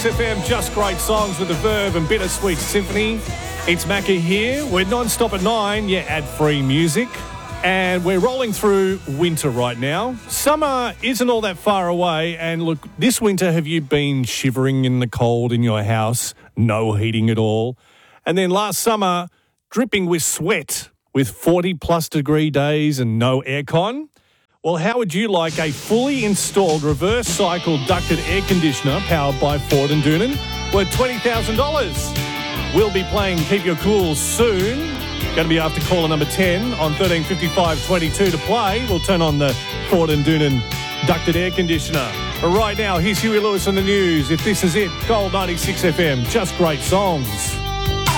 FM, just great songs with the Verve and Bittersweet Symphony. It's Macca here. We're non-stop at 9, ad-free music. And we're rolling through winter right now. Summer isn't all that far away. And look, this winter, have you been shivering in the cold in your house? No heating at all. And then last summer, dripping with sweat with 40-plus degree days and no aircon? Well, how would you like a fully installed reverse cycle ducted air conditioner powered by Ford and Doonan worth $20,000? We'll be playing Keep Your Cool soon. Going to be after caller number 10 on 135522 to play. We'll turn on the Ford and Doonan ducted air conditioner. But right now, here's Huey Lewis on the news. If this is it, Gold 96 FM, just great songs.